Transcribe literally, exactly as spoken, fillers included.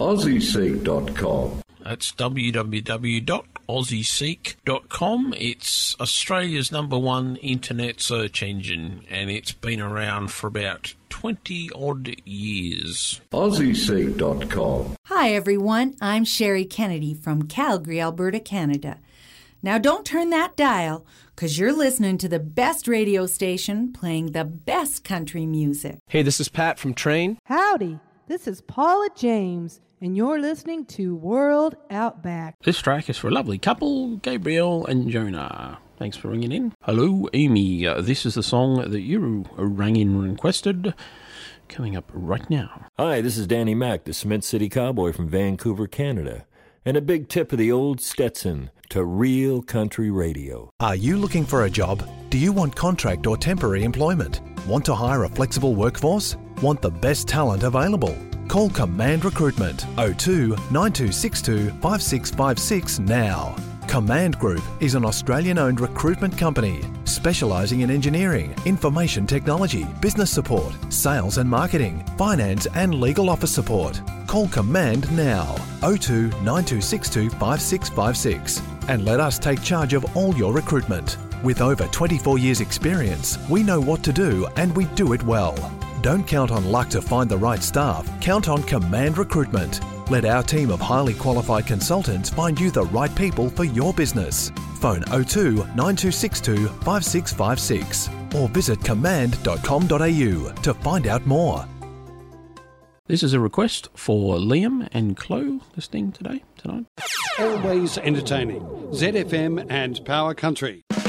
Aussie Seek dot com. That's w w w dot aussie seek dot com. It's Australia's number one internet search engine, and it's been around for about twenty-odd years. Aussie Seek dot com. Hi, everyone. I'm Sherry Kennedy from Calgary, Alberta, Canada. Now, don't turn that dial, because you're listening to the best radio station playing the best country music. Hey, this is Pat from Train. Howdy, this is Paula James, and you're listening to World Outback. This track is for a lovely couple, Gabriel and Jonah. Thanks for ringing in. Hello, Amy. Uh, this is the song that you rang in and requested. Coming up right now. Hi, this is Danny Mac, the Cement City Cowboy from Vancouver, Canada. And a big tip of the old Stetson to real country radio. Are you looking for a job? Do you want contract or temporary employment? Want to hire a flexible workforce? Want the best talent available? Call Command Recruitment oh two, nine two six two, five six five six now. Command Group is an Australian-owned recruitment company specialising in engineering, information technology, business support, sales and marketing, finance and legal office support. Call Command now, oh two, nine two six two, five six five six, and let us take charge of all your recruitment. With over twenty-four years experience, we know what to do and we do it well. Don't count on luck to find the right staff, count on Command Recruitment. Let our team of highly qualified consultants find you the right people for your business. Phone oh two, nine two six two, five six five six or visit command dot com dot a u to find out more. This is a request for Liam and Chloe listening today, tonight. Always entertaining. Z F M and Power Country.